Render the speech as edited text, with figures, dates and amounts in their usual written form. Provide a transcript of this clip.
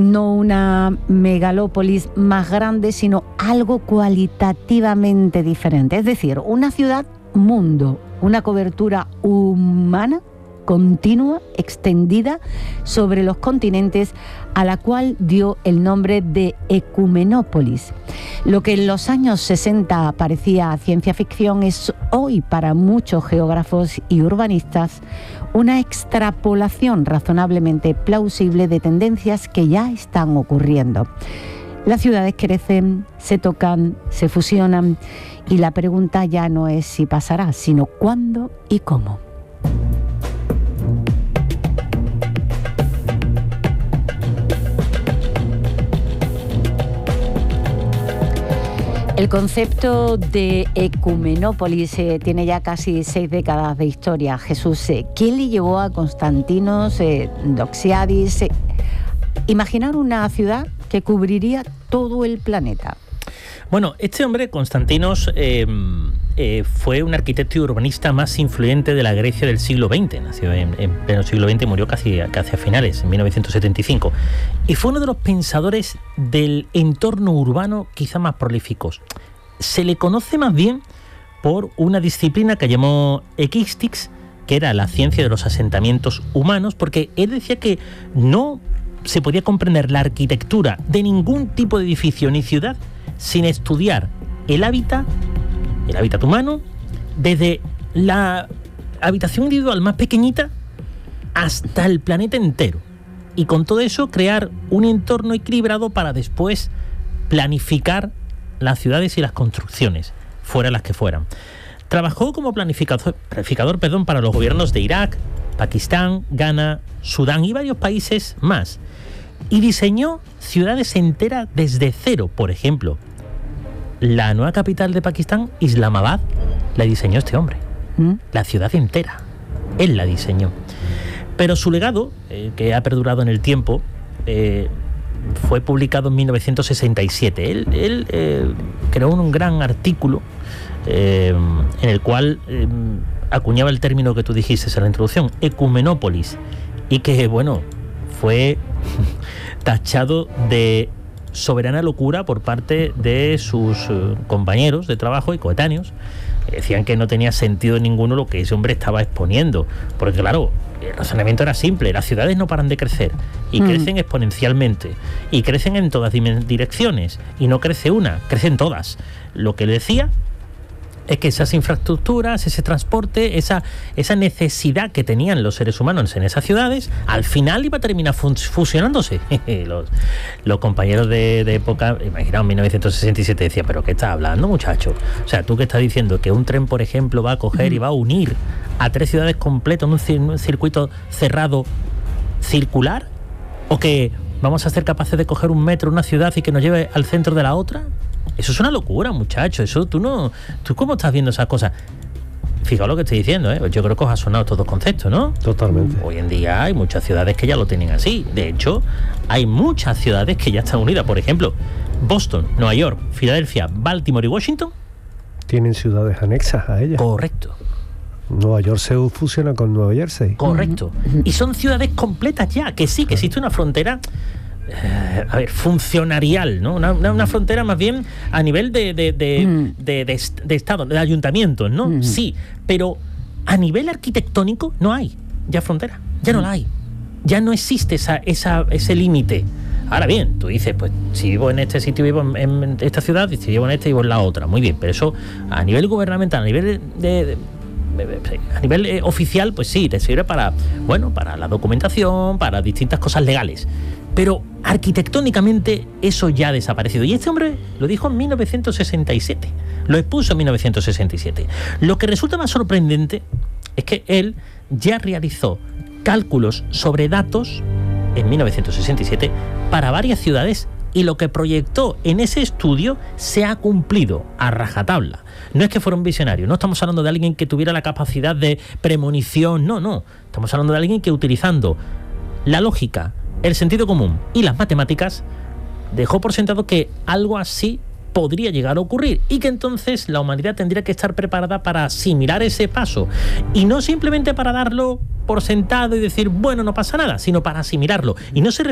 no una megalópolis más grande, sino algo cualitativamente diferente. Es decir, una ciudad-mundo, una cobertura humana continua, extendida sobre los continentes, a la cual dio el nombre de Ecumenópolis. Lo que en los años 60 parecía ciencia ficción es hoy para muchos geógrafos y urbanistas una extrapolación razonablemente plausible de tendencias que ya están ocurriendo. Las ciudades crecen, se tocan, se fusionan y la pregunta ya no es si pasará, sino cuándo y cómo. El concepto de Ecumenópolis tiene ya casi 6 décadas de historia. Jesús, ¿qué le llevó a Constantinos Doxiadis imaginar una ciudad que cubriría todo el planeta? Bueno, este hombre, Constantinos, fue un arquitecto y urbanista más influyente de la Grecia del siglo XX. Nació en pleno siglo XX y murió casi a finales, en 1975. Y fue uno de los pensadores del entorno urbano quizá más prolíficos. Se le conoce más bien por una disciplina que llamó Equistics, que era la ciencia de los asentamientos humanos, porque él decía que no se podía comprender la arquitectura de ningún tipo de edificio ni ciudad sin estudiar el hábitat humano, desde la habitación individual más pequeñita hasta el planeta entero. Y con todo eso crear un entorno equilibrado para después planificar las ciudades y las construcciones, fueran las que fueran. Trabajó como planificador para los gobiernos de Irak, Pakistán, Ghana, Sudán y varios países más. Y diseñó ciudades enteras desde cero. Por ejemplo, la nueva capital de Pakistán, Islamabad, la diseñó este hombre. La ciudad entera. Él la diseñó. Pero su legado, que ha perdurado en el tiempo, fue publicado en 1967. Él creó un gran artículo en el cual acuñaba el término que tú dijiste en la introducción, Ecumenópolis, y que, bueno, fue tachado de soberana locura por parte de sus compañeros de trabajo y coetáneos. Decían que no tenía sentido ninguno lo que ese hombre estaba exponiendo, porque claro, el razonamiento era simple: las ciudades no paran de crecer y crecen exponencialmente y crecen en todas direcciones, y no crece una, crecen todas. Lo que le decía es que esas infraestructuras, ese transporte, esa necesidad que tenían los seres humanos en esas ciudades, al final iba a terminar fusionándose. Los compañeros de época, imaginaos, en 1967, decían: ¿pero qué estás hablando, muchacho? O sea, ¿tú qué estás diciendo? ¿Que un tren, por ejemplo, va a coger y va a unir a 3 ciudades completas en un circuito cerrado circular? ¿O que vamos a ser capaces de coger un metro en una ciudad y que nos lleve al centro de la otra? Eso es una locura, muchacho. Eso ¿Tú cómo estás viendo esas cosas? Fijaos lo que estoy diciendo, ¿eh? Yo creo que os ha sonado estos dos conceptos, ¿no? Totalmente. Hoy en día hay muchas ciudades que ya lo tienen así. De hecho, hay muchas ciudades que ya están unidas. Por ejemplo, Boston, Nueva York, Filadelfia, Baltimore y Washington tienen ciudades anexas a ellas. Correcto. Nueva York se fusiona con Nueva Jersey. Correcto. Y son ciudades completas ya, que sí, que existe una frontera funcionarial, ¿no? Una frontera más bien a nivel de Estado, de ayuntamientos, ¿no? Sí, pero a nivel arquitectónico no hay ya frontera, ya no la hay. Ya no existe ese límite. Ahora bien, tú dices, pues si vivo en este sitio, vivo en esta ciudad, y si vivo en esta, vivo en la otra. Muy bien, pero eso a nivel gubernamental, a nivel oficial, pues sí, te sirve para la documentación, para distintas cosas legales. Pero arquitectónicamente eso ya ha desaparecido. Y este hombre lo dijo en 1967. Lo expuso en 1967. Lo que resulta más sorprendente es que él ya realizó cálculos sobre datos en 1967 para varias ciudades, y lo que proyectó en ese estudio se ha cumplido a rajatabla. No es que fuera un visionario, no estamos hablando de alguien que tuviera la capacidad de premonición, no. Estamos hablando de alguien que, utilizando la lógica, el sentido común y las matemáticas, dejó por sentado que algo así podría llegar a ocurrir, y que entonces la humanidad tendría que estar preparada para asimilar ese paso, y no simplemente para darlo por sentado y decir, bueno, no pasa nada, sino para asimilarlo. Y no se